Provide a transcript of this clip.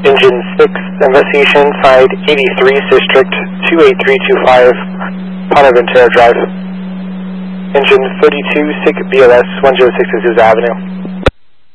Engine 6, investigation, side 83, District 28325, Bonaventura Drive. Engine 32, SIG BLS 106 Azusa Avenue.